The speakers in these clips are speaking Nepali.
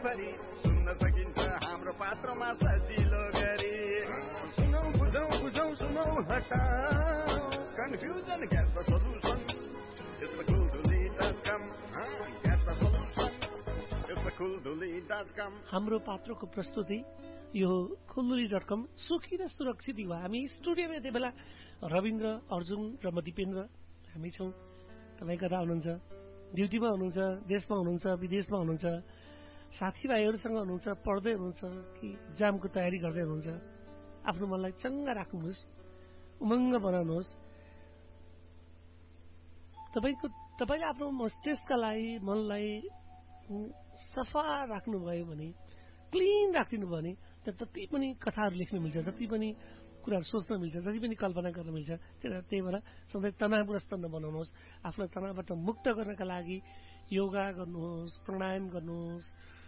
भरिभरि सुन्न सकिन्छ हाम्रो पात्रमा सजिलो गरी सुनौ बुझौ बुझौ सुनौ हटाऊ confusion get the solution it's the cool.com get the solution it's the cool.com हाम्रो पात्रको प्रस्तुति यो cool.com सुखी र सुरक्षित युवा। हामी स्टुडियोमा यति बेला रविन्द्र, अर्जुन र म दिपेन्द्र हामी छौँ। तपाईँ कता हुनुहुन्छ? ड्युटीमा हुनुहुन्छ, देशमा हुनुहुन्छ, विदेशमा हुनुहुन्छ, साथीभाइहरूसँग हुनुहुन्छ, पढ्दै हुनुहुन्छ कि एक्जामको तयारी गर्दै हुनुहुन्छ। आफ्नो मनलाई चङ्गा राख्नुहोस्, उमङ्ग बनाउनुहोस्। तपाईँले आफ्नो मस्तिष्कलाई, मनलाई सफा राख्नुभयो भने, क्लिन राखिदिनु भयो भने जति पनि कथाहरू लेख्न मिल्छ, जति पनि कुराहरू सोच्न मिल्छ, जति पनि कल्पना गर्न मिल्छ। त्यही भएर सधैँ तनावग्रस्त नबनाउनुहोस्। आफ्नो तनावबाट मुक्त गर्नका लागि योगा गर्नुहोस्, प्राणायाम गर्नुहोस्,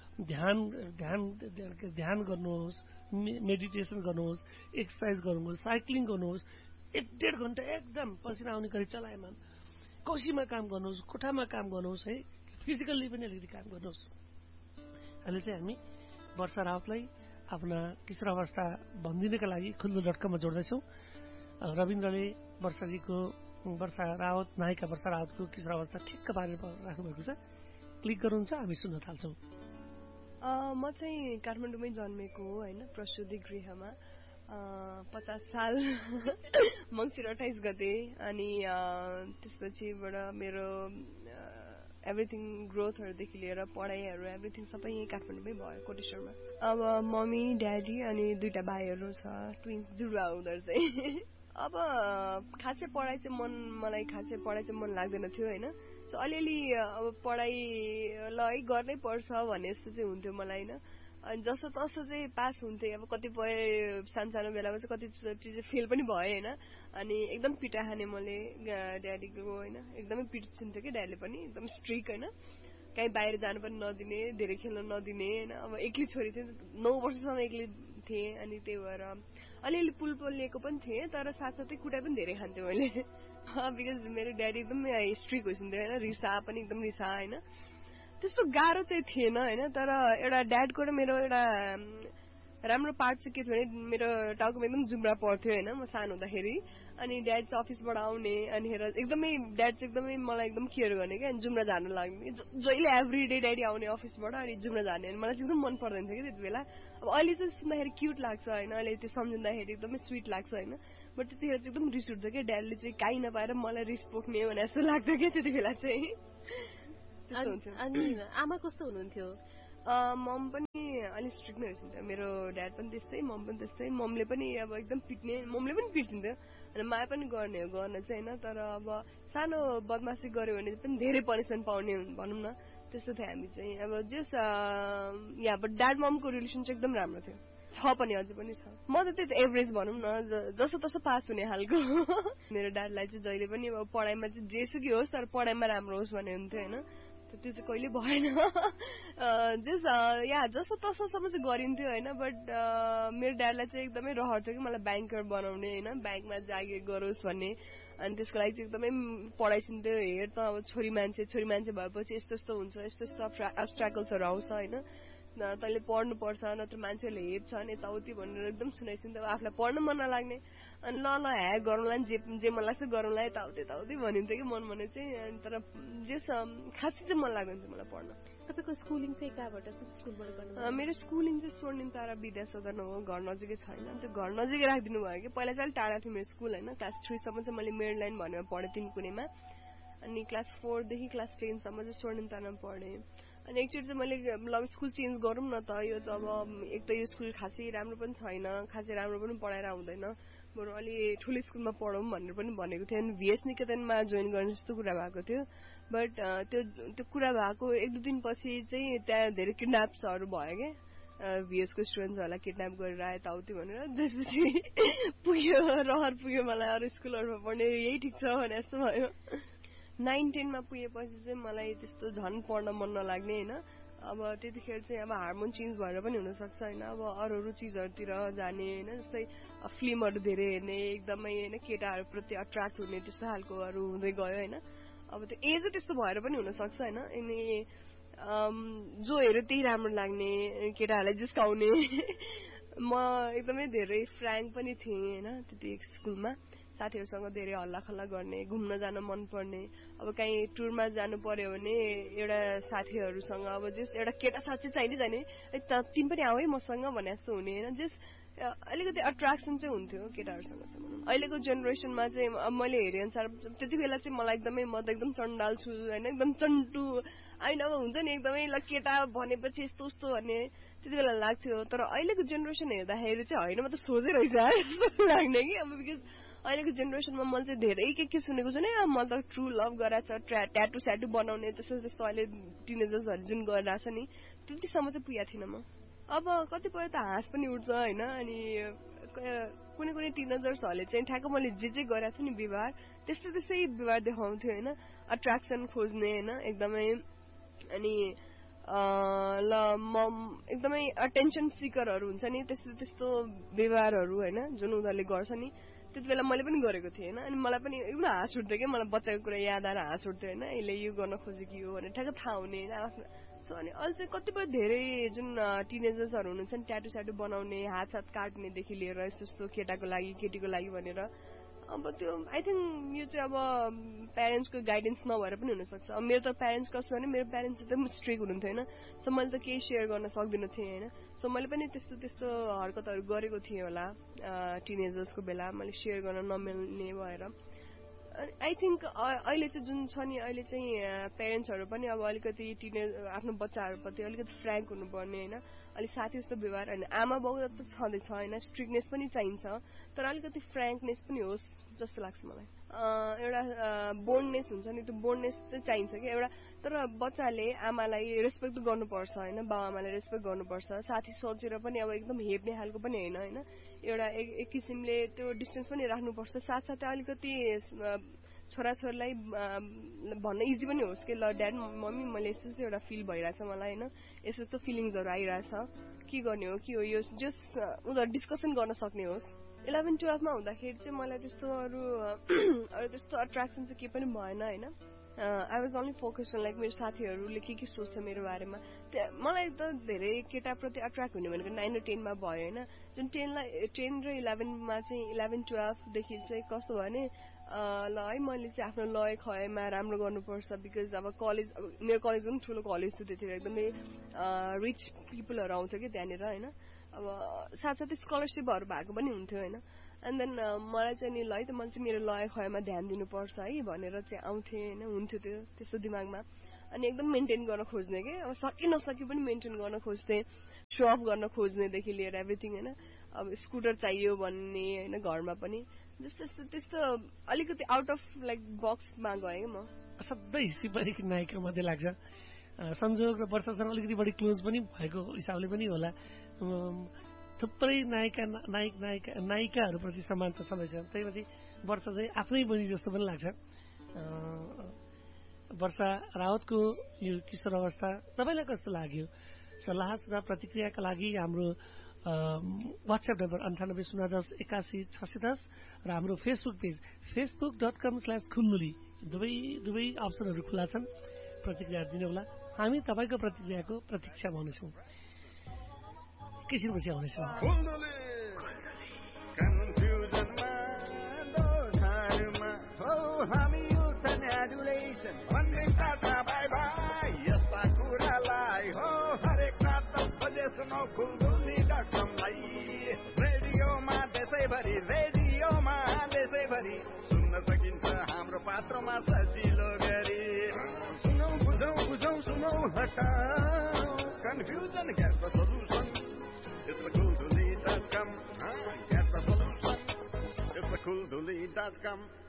ध्यान गर्नुहोस्, मेडिटेसन गर्नुहोस्, एक्सर्साइज गर्नुहोस्, साइक्लिङ गर्नुहोस्। 1-1.5 घण्टा एकदम पसिना आउने गरी चलायमान कौशीमा काम गर्नुहोस्, कोठामा काम गर्नुहोस्, है फिजिकल्ली पनि अलिकति काम गर्नुहोस्। अहिले चाहिँ हामी वर्षा रावतलाई आफ्ना किशोरावस्था भनिदिनका लागि cool.com जोड्दैछौँ। रविन्द्रले वर्षा रावत, नायिका वर्षा रावतको किशोरावस्था ठिक्क पारेर राख्नुभएको छ। क्लिक गर्नुहुन्छ, हामी सुन्न थाल्छौँ। म चाहिँ काठमाडौँमै जन्मेको हो होइन, प्रसुति गृहमा 50 साल मङ्सिर 28 गते। अनि त्यसपछिबाट मेरो एभ्रिथिङ ग्रोथहरूदेखि लिएर पढाइहरू एभ्रिथिङ सबै यहीँ काठमाडौँमै भयो, कोटेश्वरमा। अब मम्मी ड्याडी अनि 2टा भाइहरू छ, ट्विन्स, जुडुवा उनीहरू चाहिँ। अब खासै पढाइ चाहिँ मलाई खासै पढाइ चाहिँ मन लाग्दैन थियो होइन। सो अलिअलि अब पढाइलाई गर्नै पर्छ भन्ने जस्तो चाहिँ हुन्थ्यो मलाई होइन। अनि जसो तसो चाहिँ पास हुन्थेँ। अब कतिपय सानो बेलामा चाहिँ कति चिज फेल पनि भएँ होइन। अनि एकदम पिटा खाने मैले ड्याडीको होइन, एकदमै पिट्छन्थ्यो कि ड्याडीले पनि, एकदम स्ट्रिक्ट होइन। कहीँ बाहिर जानु पनि नदिने, धेरै खेल्न नदिने होइन। अब एक्लै छोरी थिएँ, 9 वर्षसम्म एक्लै थिएँ। अनि त्यही भएर अलिअलि पुलिएको पनि थिएँ, तर साथसाथै कुटाइ पनि धेरै खान्थेँ मैले। बिकज मेरो ड्याडी एकदमै स्ट्रिक्ट भइसन्थ्यो होइन, रिसा पनि एकदम रिसा होइन। त्यस्तो गाह्रो चाहिँ थिएन होइन। तर एउटा ड्याडको र मेरो एउटा राम्रो पार्ट चाहिँ के थियो भने मेरो टाउकोमा एकदम जुम्रा पर्थ्यो होइन म सानो हुँदाखेरि। अनि ड्याड चाहिँ अफिसबाट आउने अनि एकदमै ड्याड चाहिँ एकदमै मलाई एकदम केयर गर्ने क्या। अनि जुम्रा झार्न लाग्ने, जहिले एभ्री डे ड्याडी आउने अफिसबाट अनि जुम्रा झार्ने। अनि मलाई चाहिँ एकदम मन पर्दैन थियो कि त्यति बेला। अब अहिले चाहिँ सुन्दाखेरि क्युट लाग्छ होइन, अहिले त्यो सम्झिँदाखेरि एकदमै स्विट लाग्छ होइन। बट त्यतिखेर चाहिँ एकदम रिस उठ्थ्यो कि ड्याडीले चाहिँ काहीँ नपाएर मलाई रिस पोख्ने भने जस्तो लाग्थ्यो कि त्यति बेला चाहिँ। अनि आमा कस्तो हुनुहुन्थ्यो? मम पनि अलिक स्ट्रिक्ट नै हुन्थ्यो। मेरो ड्याड पनि त्यस्तै, मम पनि त्यस्तै। ममले पनि अब एकदम पिट्ने, ममले पनि पिट्थ्यो अनि माया पनि गर्ने हो गर्न चाहिँ होइन। तर अब सानो बदमासी गऱ्यो भने पनि धेरै पनिसमेन्ट पाउने भनौँ न, त्यस्तो थियो हामी चाहिँ। अब जस अब ड्याड ममको रिलेसन चाहिँ एकदम राम्रो थियो, छ पनि अझै पनि छ। म त त्यही एभरेज भनौँ न, जसो तसो पास हुने खालको। मेरो ड्याडलाई चाहिँ जहिले पनि अब पढाइमा चाहिँ जेसुकै होस् तर पढाइमा राम्रो होस् भन्ने हुन्थ्यो होइन। त्यो चाहिँ कहिले भएन। जसो तसोसम्म चाहिँ गरिन्थ्यो होइन। बट मेरो ड्याडलाई चाहिँ एकदमै रहर थियो कि मलाई ब्याङ्कर बनाउने होइन, ब्याङ्कमा जागिर गरोस् भन्ने। अनि त्यसको लागि चाहिँ एकदमै पढाइसिन्थ्यो। हेर त अब छोरी मान्छे भएपछि यस्तो यस्तो हुन्छ, यस्तो यस्तो अब्स्ट्याकल्सहरू आउँछ होइन, तैँले पढ्नुपर्छ नत्र मान्छेहरूले हेप्छ अनि यताउति भनेर एकदम सुनाइसिन्थ्यो। आफूलाई पढ्न मन नलाग्ने अनि ल गरौँला नि, जे मन लाग्छ गरौँला, यताउति भनिन्थ्यो कि मन भने चाहिँ। तर खासै चाहिँ मन लाग्दैन थियो मलाई पढ्न। तपाईँको स्कुलिङ चाहिँ कहाँबाट, कुन स्कुलबाट गर्नु? मेरो स्कुलिङ चाहिँ स्वर्णिम तारा विद्या सदन हो, घर नजिकै छैन। त्यो घर नजिकै राखिदिनु भयो कि पहिला चाहिँ टाढा थियो मेरो स्कुल होइन। क्लास 3 सम्म चाहिँ मैले मेडलाइन भनेर पढेँ तिनकुनेमा। अनि क्लास 4 देखि क्लास 10 सम्म चाहिँ स्वर्णिम तारामा पढेँ। अनि एकचोटि चाहिँ मैले स्कुल चेन्ज गरौँ न त, यो त अब एक त यो स्कुल खासै राम्रो पनि छैन, खासै राम्रो पनि पढाएर आउँदैन, बरु अलि ठुलो स्कुलमा पढौँ भनेर पनि भनेको थियो। अनि VS निकेतनमा जोइन गर्ने जस्तो कुरा भएको थियो। बट त्यो कुरा भएको 1-2 दिनपछि चाहिँ त्यहाँ धेरै किडन्याप्सहरू भयो क्या, VS को स्टुडेन्ट्सहरूलाई किडन्याप गरेर आए यताउति भनेर। त्यसपछि रहर पुग्यो मलाई अरू स्कुलहरूमा पढ्ने, यही ठिक छ भने जस्तो भयो। 9-10 मा पुगेपछि चाहिँ मलाई त्यस्तो झन् पढ्न मन नलाग्ने होइन। अब त्यतिखेर चाहिँ अब हार्मोन चेन्ज भएर पनि हुनसक्छ होइन। अब अरू चिजहरूतिर जाने होइन, जस्तै फिल्महरू धेरै हेर्ने, एकदमै होइन केटाहरूप्रति अट्र्याक्ट हुने त्यस्तो खालकोहरू हुँदै गयो होइन। अब त्यो एजै त्यस्तो भएर पनि हुनसक्छ होइन। अनि जो हेऱ्यो त्यही राम्रो लाग्ने, केटाहरूलाई जिस्काउने। म एकदमै धेरै फ्र्याङ्क पनि थिएँ होइन त्यति स्कुलमा। साथीहरूसँग धेरै हल्लाखल्ला गर्ने, घुम्न जान मनपर्ने। अब कहीँ टुरमा जानु पर्यो भने एउटा साथीहरूसँग अब जस्ट एउटा केटा साथी चाहिने जाने, तिमी पनि आऊ है मसँग भने जस्तो हुने होइन। जस्ट अलिकति अट्र्याक्सन चाहिँ हुन्थ्यो केटाहरूसँग चाहिँ भनौँ। अहिलेको जेनेरेसनमा चाहिँ मैले हेरे अनुसार त्यति बेला चाहिँ मलाई एकदमै म त एकदम चण्डाल छु होइन, एकदम चन्टु होइन। अब हुन्छ नि एकदमै ल केटा भनेपछि यस्तो उस्तो भन्ने त्यति बेला लाग्थ्यो। तर अहिलेको जेनेरेसन हेर्दाखेरि चाहिँ होइन म त सोझै रहेछ जस्तो लाग्ने कि। अब बिकज अहिलेको जेनेरेसनमा मैले चाहिँ धेरै के सुनेको छु नि, मैले त ट्रु लभ गराएको छ, ट्याटु स्याटु बनाउने त्यस्तो त्यस्तो अहिले टिनेजर्सहरू जुन गरिरहेछ नि त्यतिसम्म चाहिँ पुगेको थिइनँ म। अब कतिपय त हाँस पनि उठ्छ होइन। अनि कुनै कुनै टिनेजर्सहरूले चाहिँ ठ्याक्क मैले जे गरेको थिएँ नि व्यवहार त्यस्तै त्यस्तै व्यवहार देखाउँथ्यो होइन। अट्र्याक्सन खोज्ने होइन एकदमै। अनि ल म एकदमै अटेन्सन सिकरहरू हुन्छ नि त्यस्तो त्यस्तो व्यवहारहरू होइन जुन उनीहरूले गर्छ नि त्यति बेला मैले पनि गरेको थिएँ होइन। अनि मलाई पनि एकदम हाँस उठ्थ्यो क्या, मलाई बच्चाको कुरा याद आएर हाँस उठ्थ्यो होइन। यसले यो गर्न खोजेको यो भनेर ठ्याक्क थाहा हुने होइन आफ्नो। सो अनि अहिले चाहिँ कतिपय धेरै जुन टिनेजर्सहरू हुनुहुन्छ नि ट्याटु स्याटु बनाउने, हात काट्नेदेखि लिएर यस्तो यस्तो केटाको लागि केटीको लागि भनेर। अब त्यो आई थिङ्क यो चाहिँ अब प्यारेन्ट्सको गाइडेन्स नभएर पनि हुनसक्छ। अब मेरो त प्यारेन्ट्स कस्तो भने मेरो प्यारेन्ट्स एकदम स्ट्रिक्ट हुनुहुन्थ्यो होइन। सो मैले त केही सेयर गर्न सक्दिनँ थिएँ होइन। सो मैले पनि त्यस्तो त्यस्तो हरकतहरू गरेको थिएँ होला टिनेजर्सको बेला, मैले सेयर गर्न नमिल्ने भएर। आई थिङ्क अहिले चाहिँ जुन छ नि अहिले चाहिँ प्यारेन्ट्सहरू पनि अब अलिकति आफ्नो बच्चाहरूप्रति अलिकति फ्र्याङ्क हुनुपर्ने होइन। अलिक साथी जस्तो व्यवहार होइन। आमा बाउ त छँदैछ होइन, स्ट्रिक्टनेस पनि चाहिन्छ तर अलिकति फ्र्याङ्कनेस पनि होस् जस्तो लाग्छ मलाई। एउटा बोल्डनेस हुन्छ नि त्यो बोल्डनेस चाहिँ चाहिन्छ कि एउटा। तर बच्चाले आमालाई रेस्पेक्ट गर्नुपर्छ होइन, बाबुआमालाई रेस्पेक्ट गर्नुपर्छ। साथी सोचेर पनि अब एकदम हेप्ने खालको पनि होइन होइन। एउटा एक किसिमले त्यो डिस्टेन्स पनि राख्नुपर्छ। साथसाथै अलिकति छोराछोरीलाई भन्न इजी पनि होस् कि ल ड्याड मम्मी मैले यस्तो यस्तो एउटा फिल भइरहेछ मलाई होइन, यस्तो यस्तो फिलिङ्सहरू आइरहेछ, के गर्ने हो के हो यो जस्ट उनीहरू डिस्कसन गर्न सक्ने होस्। 11-12मा हुँदाखेरि चाहिँ मलाई त्यस्तो अरू त्यस्तो अट्र्याक्सन चाहिँ केही पनि भएन होइन। I was only focus on like मेरो साथीहरूले के सोच्छ मेरो बारेमा। मलाई त धेरै केटाप्रति अट्र्याक्ट हुने भनेको 9 र 10मा भयो होइन। जुन 10 र 11मा चाहिँ 11-12देखि चाहिँ कस्तो भयो भने ल है मैले चाहिँ आफ्नो लय खयमा राम्रो गर्नुपर्छ। बिकज अब कलेज मेरो कलेज पनि ठुलो कलेज थियो त्यतिखेर, एकदमै रिच पिपलहरू आउँछ कि त्यहाँनिर होइन। अब साथसाथै स्कलरसिपहरू भएको पनि हुन्थ्यो होइन। एन्ड देन मलाई चाहिँ नि ल है त मैले चाहिँ मेरो लय खयमा ध्यान दिनुपर्छ है भनेर चाहिँ आउँथेँ होइन। हुन्थ्यो त्यो त्यस्तो दिमागमा। अनि एकदम मेन्टेन गर्न खोज्ने कि अब सके नसके पनि मेन्टेन गर्न खोज्थेँ, सो अफ गर्न खोज्नेदेखि लिएर एभ्रिथिङ होइन। अब स्कुटर चाहियो भन्ने होइन घरमा पनि जस्तो त्यस्तो त्यस्तो अलिकति आउट अफ लाइक बक्समा गएँ कि म। सधैँ हिस्सी परेको नायिका मध्ये लाग्छ। संजोग र वर्षासँग अलिकति बढी क्लोज पनि भएको हिसाबले पनि होला थुप्रै नायिकाहरूप्रति समानता छँदैछ। त्यही माथि वर्षा चाहिँ आफ्नै बहिनी जस्तो पनि लाग्छ। वर्षा रावतको यो किशोर अवस्था तपाईँलाई कस्तो लाग्यो? सल्लाह सुझाव प्रतिक्रियाका लागि हाम्रो वाट्सएप नम्बर 980910816610 र हाम्रो फेसबुक पेज facebook.com/खुलमुली दुवै अप्सनहरू खुला छन्। प्रतिक्रिया दिनुहोला। हामी तपाईँको प्रतिक्रियाको प्रतीक्षामा हुनेछौँ। एकैछिनपछि आउनेछौँ। रेडियोमा सुन्न सकिन्छ हाम्रो पात्रमा सजिलो गरी। सुनौ बुझौँ सुनौ हटाऊ confusion get the solution. It's the cooldoly.com. Get the solution. It's the cooldoly.com.